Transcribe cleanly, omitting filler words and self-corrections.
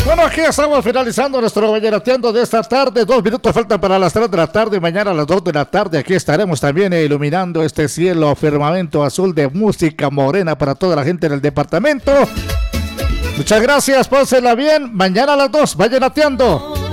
Bueno, aquí estamos finalizando nuestro vallenateando de esta tarde. 2 minutos faltan para las 3 de la tarde. Mañana a las 2 de la tarde aquí estaremos también iluminando este cielo, firmamento azul de música morena para toda la gente del departamento. Muchas gracias, pásela bien. Mañana a las 2, vallenateando.